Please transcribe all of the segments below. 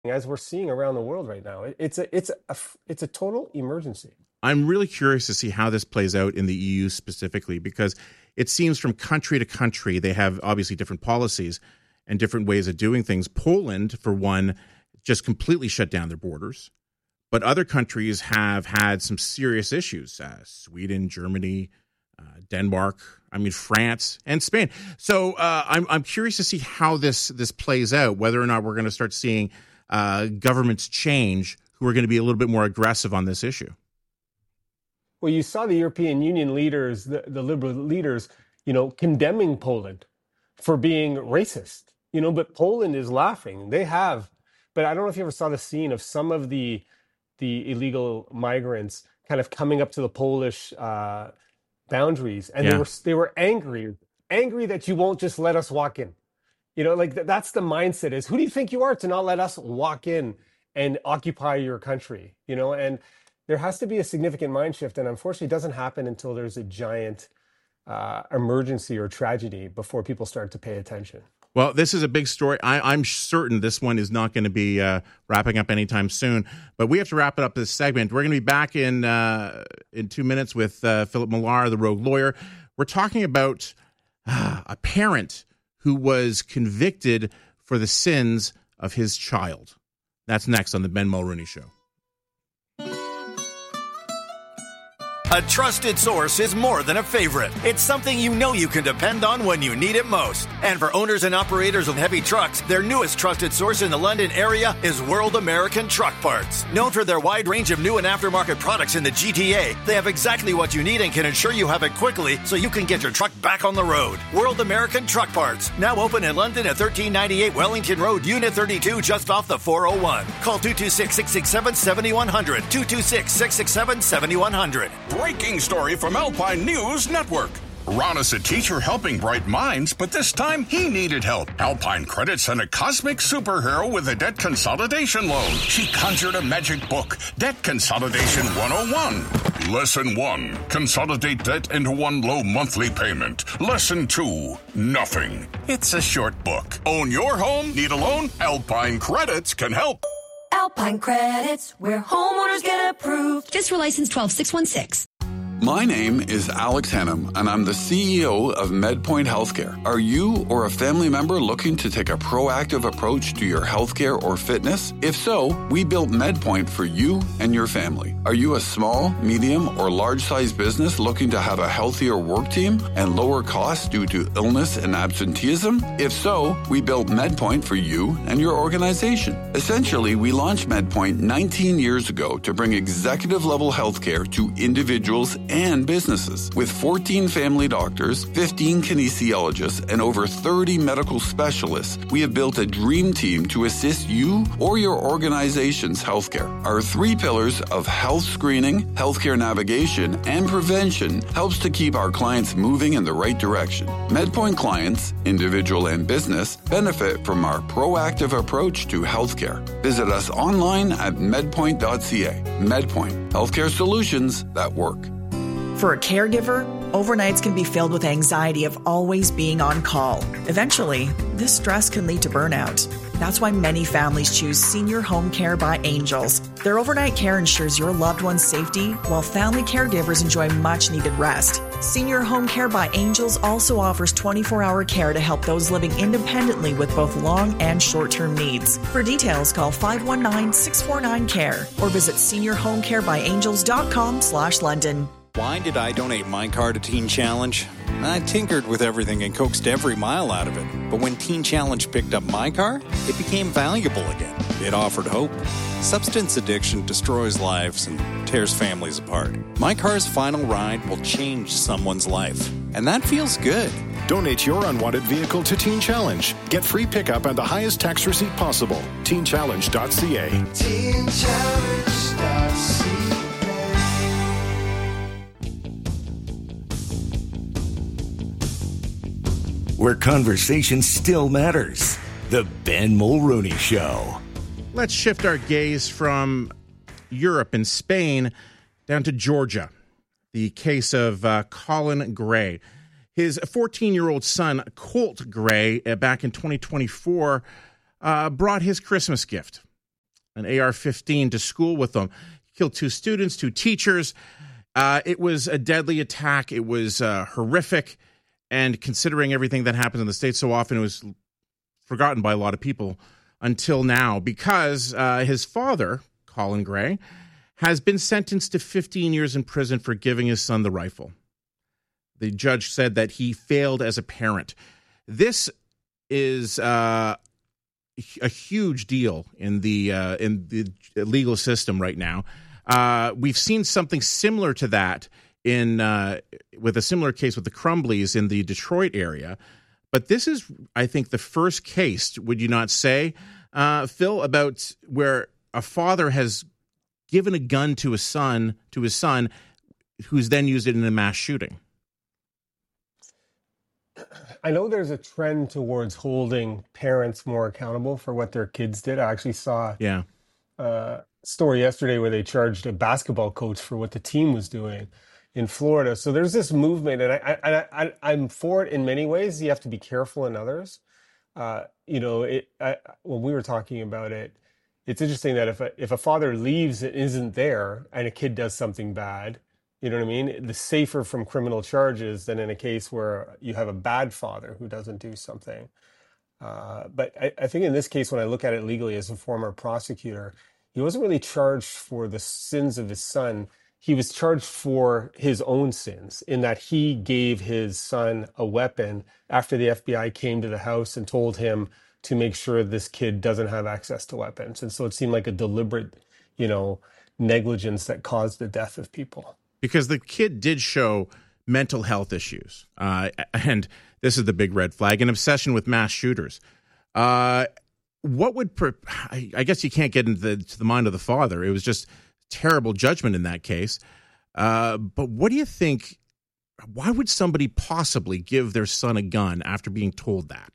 as we're seeing around the world right now. It's a total emergency. I'm really curious to see how this plays out in the EU specifically, because it seems from country to country, they have obviously different policies and different ways of doing things. Poland, for one, just completely shut down their borders. But other countries have had some serious issues. Sweden, Germany, Denmark, France and Spain. So I'm curious to see how this plays out, whether or not we're going to start seeing governments change who are going to be a little bit more aggressive on this issue. Well, you saw the European Union leaders, the liberal leaders, condemning Poland for being racist, but Poland is laughing. They have, but I don't know if you ever saw the scene of some of the illegal migrants kind of coming up to the Polish boundaries, and they were angry that you won't just let us walk in. That's the mindset is, who do you think you are to not let us walk in and occupy your country? And there has to be a significant mind shift, and unfortunately it doesn't happen until there's a giant emergency or tragedy before people start to pay attention. Well, this is a big story. I'm certain this one is not going to be wrapping up anytime soon, but we have to wrap it up this segment. We're going to be back in 2 minutes with Philip Millar, the rogue lawyer. We're talking about a parent who was convicted for the sins of his child. That's next on the Ben Mulroney Show. A trusted source is more than a favorite. It's something you know you can depend on when you need it most. And for owners and operators of heavy trucks, their newest trusted source in the London area is World American Truck Parts. Known for their wide range of new and aftermarket products in the GTA, they have exactly what you need and can ensure you have it quickly so you can get your truck back on the road. World American Truck Parts, now open in London at 1398 Wellington Road, Unit 32, just off the 401. Call 226-667-7100, 226-667-7100. Breaking story from Alpine News Network. Ron is a teacher helping bright minds, but this time he needed help. Alpine Credit sent a cosmic superhero with a debt consolidation loan. She conjured a magic book, Debt Consolidation 101. Lesson 1, consolidate debt into one low monthly payment. Lesson 2, nothing. It's a short book. Own your home? Need a loan? Alpine Credits can help. Alpine Credits, where homeowners get approved. Just for license 12616. My name is Alex Hannum, and I'm the CEO of MedPoint Healthcare. Are you or a family member looking to take a proactive approach to your healthcare or fitness? If so, we built MedPoint for you and your family. Are you a small, medium, or large-sized business looking to have a healthier work team and lower costs due to illness and absenteeism? If so, we built MedPoint for you and your organization. Essentially, we launched MedPoint 19 years ago to bring executive-level healthcare to individuals and businesses. With 14 family doctors, 15 kinesiologists, and over 30 medical specialists, we have built a dream team to assist you or your organization's healthcare. Our 3 pillars of health screening, healthcare navigation, and prevention helps to keep our clients moving in the right direction. MedPoint clients, individual and business, benefit from our proactive approach to healthcare. Visit us online at medpoint.ca. MedPoint, healthcare solutions that work. For a caregiver, overnights can be filled with anxiety of always being on call. Eventually, this stress can lead to burnout. That's why many families choose Senior Home Care by Angels. Their overnight care ensures your loved one's safety, while family caregivers enjoy much-needed rest. Senior Home Care by Angels also offers 24-hour care to help those living independently with both long and short-term needs. For details, call 519-649-CARE or visit seniorhomecarebyangels.com/London. Why did I donate my car to Teen Challenge? I tinkered with everything and coaxed every mile out of it. But when Teen Challenge picked up my car, it became valuable again. It offered hope. Substance addiction destroys lives and tears families apart. My car's final ride will change someone's life. And that feels good. Donate your unwanted vehicle to Teen Challenge. Get free pickup and the highest tax receipt possible. TeenChallenge.ca. TeenChallenge.ca. Where conversation still matters. The Ben Mulroney Show. Let's shift our gaze from Europe and Spain down to Georgia. The case of Colin Gray. His 14-year-old son, Colt Gray, back in 2024, brought his Christmas gift. an AR-15 to school with them. Killed 2 students, 2 teachers. It was a deadly attack. It was horrific. And considering everything that happens in the States so often, it was forgotten by a lot of people until now, because his father, Colin Gray, has been sentenced to 15 years in prison for giving his son the rifle. The judge said that he failed as a parent. This is a huge deal in the legal system right now. We've seen something similar to that with a similar case with the Crumbleys in the Detroit area. But this is, I think, the first case, would you not say, Phil, about where a father has given a gun to his son, who's then used it in a mass shooting. I know there's a trend towards holding parents more accountable for what their kids did. I actually saw a story yesterday where they charged a basketball coach for what the team was doing in Florida. So there's this movement, and I'm for it in many ways. You have to be careful in others. When we were talking about it, it's interesting that if a father leaves and isn't there and a kid does something bad, you know what I mean? The safer from criminal charges than in a case where you have a bad father who doesn't do something. But I think in this case, when I look at it legally as a former prosecutor, he wasn't really charged for the sins of his son. He was charged for his own sins in that he gave his son a weapon after the FBI came to the house and told him to make sure this kid doesn't have access to weapons. And so it seemed like a deliberate, negligence that caused the death of people. Because the kid did show mental health issues. And this is the big red flag, an obsession with mass shooters. I guess you can't get into the mind of the father. It was just terrible judgment in that case. But what do you think? Why would somebody possibly give their son a gun after being told that?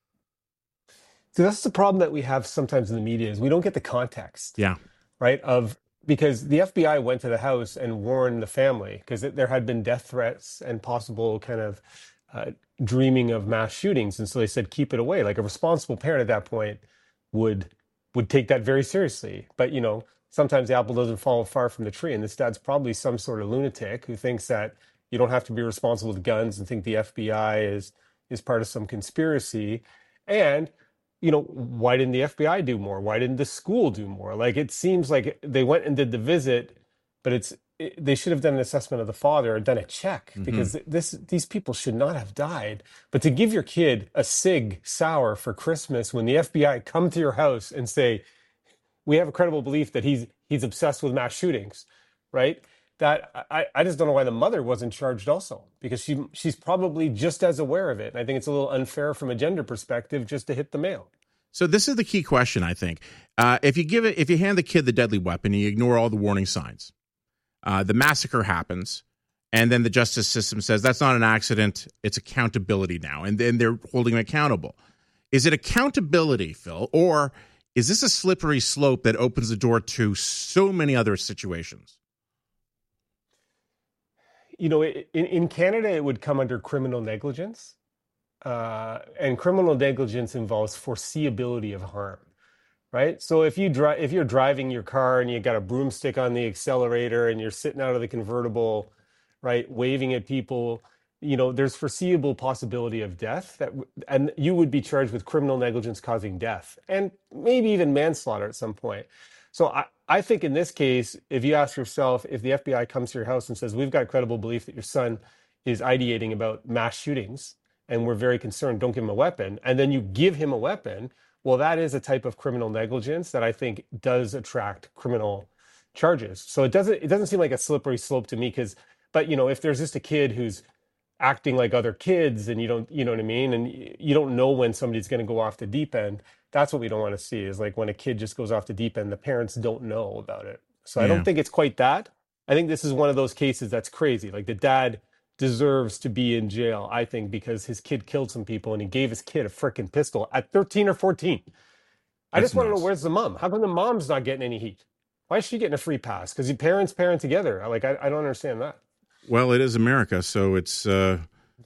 So that's the problem that we have sometimes in the media is we don't get the context. Yeah. Right? Because the FBI went to the house and warned the family because there had been death threats and possible kind of dreaming of mass shootings. And so they said, keep it away. Like a responsible parent at that point would take that very seriously. But, sometimes the apple doesn't fall far from the tree. And this dad's probably some sort of lunatic who thinks that you don't have to be responsible with guns and think the FBI is part of some conspiracy. And, why didn't the FBI do more? Why didn't the school do more? Like, it seems like they went and did the visit, but they should have done an assessment of the father and done a check because these people should not have died. But to give your kid a Sig Sauer for Christmas when the FBI come to your house and say, we have a credible belief that he's obsessed with mass shootings, right? That I just don't know why the mother wasn't charged also, because she's probably just as aware of it. And I think it's a little unfair from a gender perspective just to hit the male. So this is the key question, I think. If you hand the kid the deadly weapon and you ignore all the warning signs, the massacre happens, and then the justice system says that's not an accident, it's accountability now, and then they're holding him accountable. Is it accountability, Phil, or is this a slippery slope that opens the door to so many other situations? In Canada, it would come under criminal negligence. And criminal negligence involves foreseeability of harm, right? So if you're driving your car and you got a broomstick on the accelerator and you're sitting out of the convertible, right, waving at people, there's foreseeable possibility of death and you would be charged with criminal negligence causing death and maybe even manslaughter at some point. So I think in this case, if you ask yourself, if the FBI comes to your house and says, we've got credible belief that your son is ideating about mass shootings and we're very concerned, don't give him a weapon, and then you give him a weapon, well, that is a type of criminal negligence that I think does attract criminal charges. So it doesn't seem like a slippery slope to me but if there's just a kid who's acting like other kids and you know what I mean? And you don't know when somebody's going to go off the deep end. That's what we don't want to see is like when a kid just goes off the deep end, the parents don't know about it. So I don't think it's quite that. I think this is one of those cases that's crazy. Like the dad deserves to be in jail, I think, because his kid killed some people and he gave his kid a freaking pistol at 13 or 14. I just want to know, where's the mom? How come the mom's not getting any heat? Why is she getting a free pass? Because parents parent together. Like, I don't understand that. Well, it is America, so it's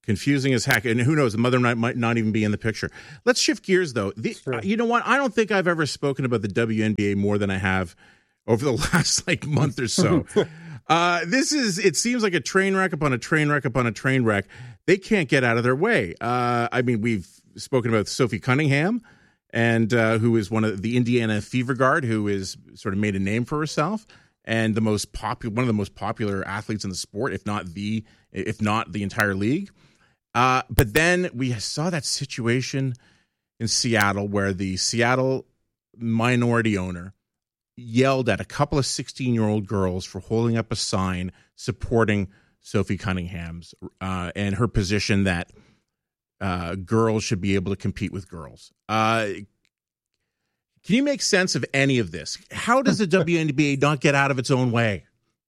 Confusing as heck. And who knows, the mother might not even be in the picture. Let's shift gears, though. You know what? I don't think I've ever spoken about the WNBA more than I have over the last month or so. It seems like a train wreck upon a train wreck upon a train wreck. They can't get out of their way. We've spoken about Sophie Cunningham, and who is one of the Indiana Fever Guard, who is sort of made a name for herself, and one of the most popular athletes in the sport, if not the entire league. But then we saw that situation in Seattle where the Seattle minority owner yelled at a couple of 16-year-old girls for holding up a sign supporting Sophie Cunningham's and her position that girls should be able to compete with girls. Can you make sense of any of this? How does the WNBA not get out of its own way?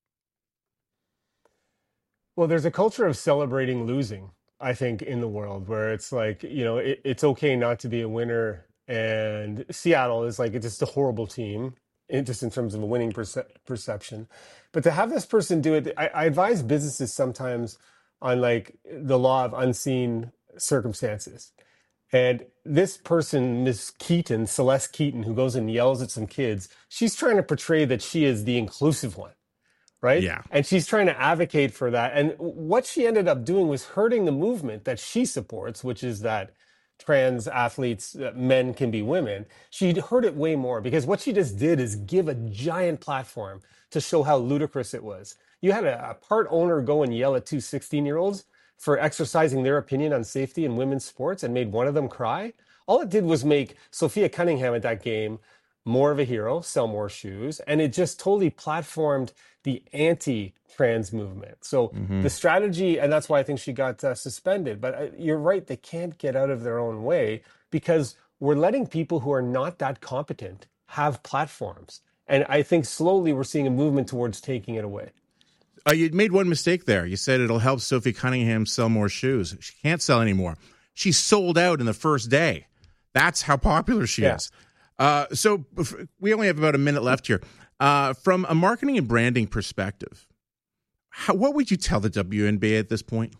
Well, there's a culture of celebrating losing, I think, in the world where it's like, it's okay not to be a winner. And Seattle is it's just a horrible team, just in terms of a winning perception. But to have this person do it, I advise businesses sometimes on the law of unseen circumstances. And this person, Miss Keaton, Celeste Keaton, who goes and yells at some kids, she's trying to portray that she is the inclusive one, right? Yeah. And she's trying to advocate for that. And what she ended up doing was hurting the movement that she supports, which is that trans athletes, men can be women. She hurt it way more because what she just did is give a giant platform to show how ludicrous it was. You had a part owner go and yell at two 16-year-olds for exercising their opinion on safety in women's sports and made one of them cry. All it did was make Sophia Cunningham at that game more of a hero, sell more shoes, and it just totally platformed the anti-trans movement. So the strategy, and that's why I think she got suspended, but you're right, they can't get out of their own way because we're letting people who are not that competent have platforms. And I think slowly we're seeing a movement towards taking it away. You made one mistake there. You said it'll help Sophie Cunningham sell more shoes. She can't sell anymore. She sold out in the first day. That's how popular she is. So we only have about a minute left here. From a marketing and branding perspective, what would you tell the WNBA at this point?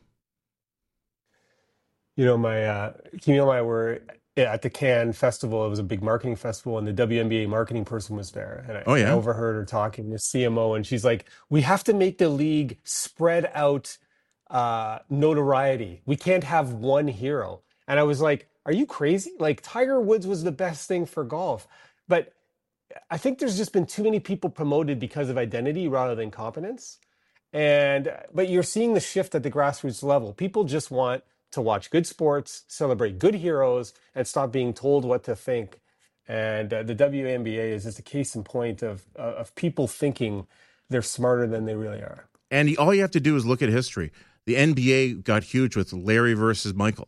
My Camille and I were at the Cannes Festival. It was a big marketing festival, and the WNBA marketing person was there. And I overheard her talking to CMO, and she's like, we have to make the league spread out notoriety. We can't have one hero. And I was like, are you crazy? Tiger Woods was the best thing for golf. But I think there's just been too many people promoted because of identity rather than competence. But you're seeing the shift at the grassroots level. People just want to watch good sports, celebrate good heroes, and stop being told what to think. And the WNBA is just a case in point of people thinking they're smarter than they really are. And all you have to do is look at history. The NBA got huge with Larry versus Magic,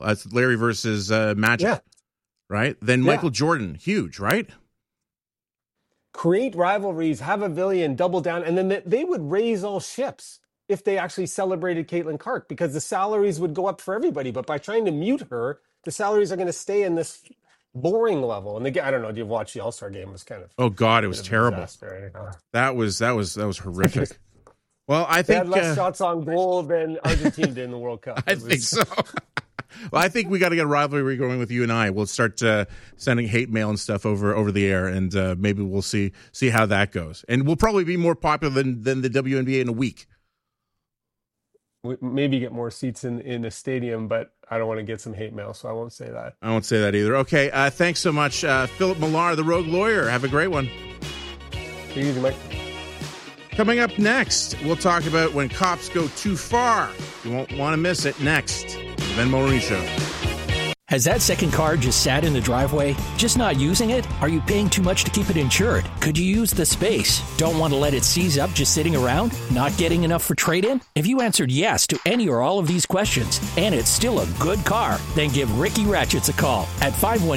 right? Then Michael Jordan, huge, right? Create rivalries, have a villain, double down, and then they would raise all ships if they actually celebrated Caitlin Clark because the salaries would go up for everybody. But by trying to mute her, the salaries are going to stay in this boring level. And I don't know, do you watch the All-Star game? It was kind of it was terrible. That was horrific. Well, I think they had less shots on goal than Argentina did in the World Cup. I think so. Well, I think we got to get a rivalry going with you and I. We'll start sending hate mail and stuff over the air, and maybe we'll see how that goes. And we'll probably be more popular than the WNBA in a week. We maybe get more seats in the stadium, but I don't want to get some hate mail, so I won't say that. I won't say that either. Okay, thanks so much, Philip Millar, the Rogue Lawyer. Have a great one. Take it easy, Mike. Coming up next, we'll talk about when cops go too far. You won't want to miss it next. The Ben Mulroney Show. Has that second car just sat in the driveway? Just not using it? Are you paying too much to keep it insured? Could you use the space? Don't want to let it seize up just sitting around? Not getting enough for trade-in? If you answered yes to any or all of these questions, and it's still a good car, then give Ricky Ratchets a call at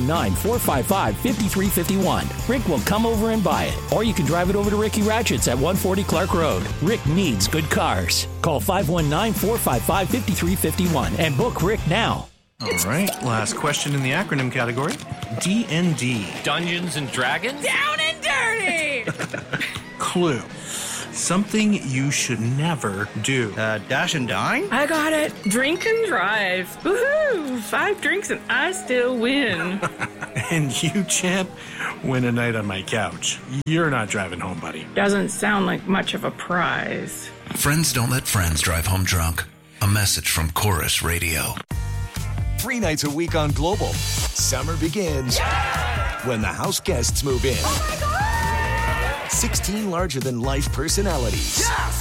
519-455-5351. Rick will come over and buy it. Or you can drive it over to Ricky Ratchets at 140 Clark Road. Rick needs good cars. Call 519-455-5351 and book Rick now. All right, last question in the acronym category. D&D. Dungeons and Dragons? Down and dirty! Clue. Something you should never do. Dash and dine? I got it. Drink and drive. Woohoo! 5 drinks and I still win. And you, champ, win a night on my couch. You're not driving home, buddy. Doesn't sound like much of a prize. Friends don't let friends drive home drunk. A message from Chorus Radio. 3 nights a week on Global. Summer begins when the house guests move in. Oh my God! 16 larger-than-life personalities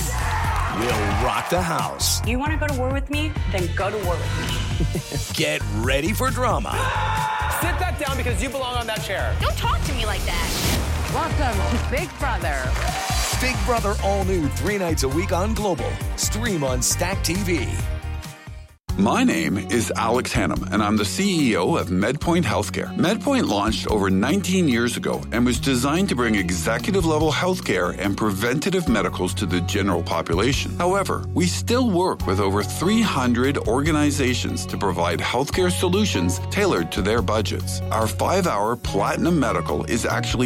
will rock the house. You want to go to war with me? Then go to war with me. Get ready for drama. Sit that down because you belong on that chair. Don't talk to me like that. Welcome to Big Brother. Big Brother all new 3 nights a week on Global. Stream on Stack TV. My name is Alex Hannum, and I'm the CEO of MedPoint Healthcare. MedPoint launched over 19 years ago and was designed to bring executive-level healthcare and preventative medicals to the general population. However, we still work with over 300 organizations to provide healthcare solutions tailored to their budgets. Our 5-hour Platinum Medical is actually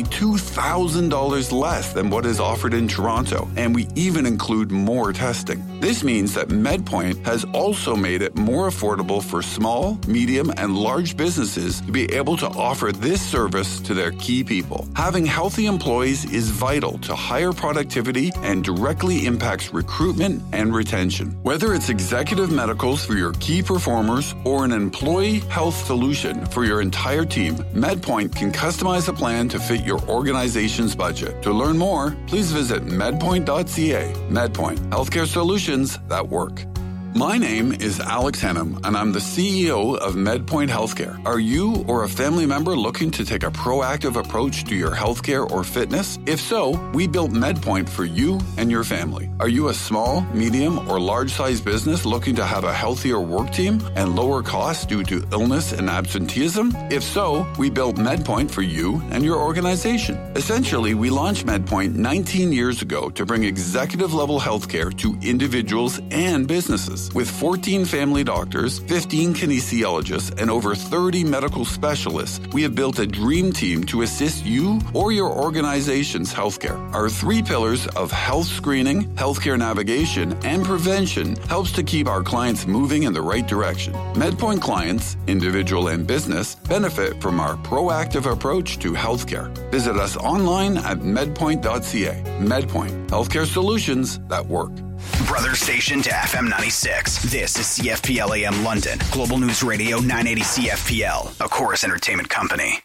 $2,000 less than what is offered in Toronto, and we even include more testing. This means that MedPoint has also made it more affordable for small, medium, and large businesses to be able to offer this service to their key people. Having healthy employees is vital to higher productivity and directly impacts recruitment and retention. Whether it's executive medicals for your key performers or an employee health solution for your entire team, MedPoint can customize a plan to fit your organization's budget. To learn more, please visit medpoint.ca. MedPoint, healthcare solutions that work. My name is Alex Hannum, and I'm the CEO of MedPoint Healthcare. Are you or a family member looking to take a proactive approach to your healthcare or fitness? If so, we built MedPoint for you and your family. Are you a small, medium, or large-sized business looking to have a healthier work team and lower costs due to illness and absenteeism? If so, we built MedPoint for you and your organization. Essentially, we launched MedPoint 19 years ago to bring executive-level healthcare to individuals and businesses. With 14 family doctors, 15 kinesiologists, and over 30 medical specialists, we have built a dream team to assist you or your organization's healthcare. Our 3 pillars of health screening, healthcare navigation, and prevention helps to keep our clients moving in the right direction. MedPoint clients, individual and business, benefit from our proactive approach to healthcare. Visit us online at medpoint.ca. MedPoint, healthcare solutions that work. Brother station to FM 96. This is CFPL AM London. Global News Radio 980 CFPL, a Chorus Entertainment company.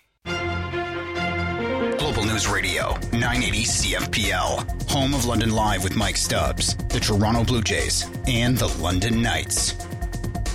Global News Radio 980 CFPL, home of London Live with Mike Stubbs, the Toronto Blue Jays, and the London Knights.